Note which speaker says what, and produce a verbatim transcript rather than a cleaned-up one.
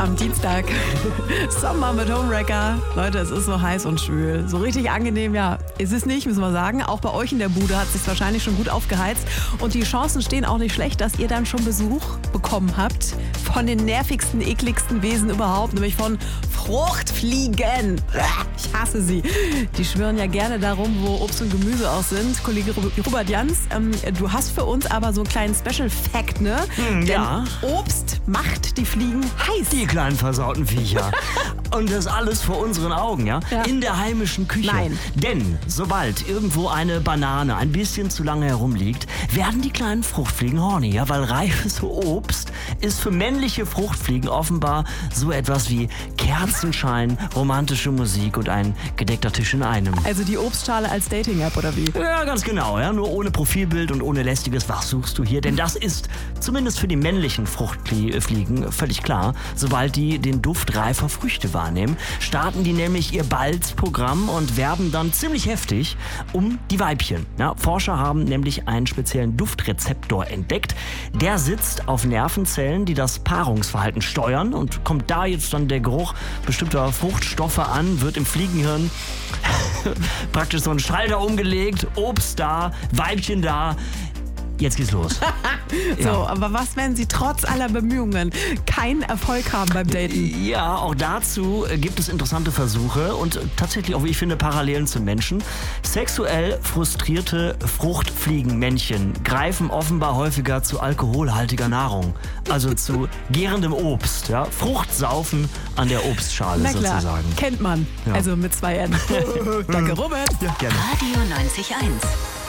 Speaker 1: am Dienstag. Sommer mit Homewrecker. Leute, es ist so heiß und schwül. So richtig angenehm, ja, ist es nicht, müssen wir sagen. Auch bei euch in der Bude hat es sich wahrscheinlich schon gut aufgeheizt. Und die Chancen stehen auch nicht schlecht, dass ihr dann schon Besuch bekommen habt von den nervigsten, ekligsten Wesen überhaupt, nämlich von Fruchtfliegen. Ich hasse sie. Die schwirren ja gerne darum, wo Obst und Gemüse auch sind. Kollege Robert Jans, ähm, du hast für uns aber so einen kleinen Special Fact, ne?
Speaker 2: Hm,
Speaker 1: Denn
Speaker 2: ja.
Speaker 1: Obst macht die Fliegen heiß.
Speaker 2: Die kleinen versauten Viecher. Und das alles vor unseren Augen, ja?
Speaker 1: Ja.
Speaker 2: In der heimischen Küche.
Speaker 1: Nein.
Speaker 2: Denn sobald irgendwo eine Banane ein bisschen zu lange herumliegt, werden die kleinen Fruchtfliegen horny, ja? Weil reifes Obst ist für männliche Fruchtfliegen offenbar so etwas wie Kerzenschein, romantische Musik und ein gedeckter Tisch in einem.
Speaker 1: Also die Obstschale als Dating-App oder wie?
Speaker 2: Ja, ganz genau, ja. Nur ohne Profilbild und ohne lästiges Was suchst du hier? Denn das ist zumindest für die männlichen Fruchtfliegen völlig klar. Sobald die den Duft reifer Früchte wahrnehmen, starten die nämlich ihr Balzprogramm und werben dann ziemlich heftig um die Weibchen. Ja, Forscher haben nämlich einen speziellen Duftrezeptor entdeckt. Der sitzt auf Nervenzellen, die das Paarungsverhalten steuern, und kommt da jetzt dann der Geruch bestimmter Fruchtstoffe an, wird im Fliegenhirn praktisch so ein Schalter umgelegt, Obst da, Weibchen da. Jetzt geht's los.
Speaker 1: So,
Speaker 2: Ja.
Speaker 1: aber was, wenn sie trotz aller Bemühungen keinen Erfolg haben beim Daten?
Speaker 2: Ja, auch dazu gibt es interessante Versuche und tatsächlich auch, wie ich finde, Parallelen zum Menschen. Sexuell frustrierte Fruchtfliegenmännchen greifen offenbar häufiger zu alkoholhaltiger Nahrung, also zu gärendem Obst. Ja? Fruchtsaufen an der Obstschale
Speaker 1: Na klar,
Speaker 2: sozusagen.
Speaker 1: kennt man.
Speaker 2: Ja.
Speaker 1: Also mit zwei N. Danke, Robert.
Speaker 2: Ja, gerne.
Speaker 3: Radio neunzig Komma eins.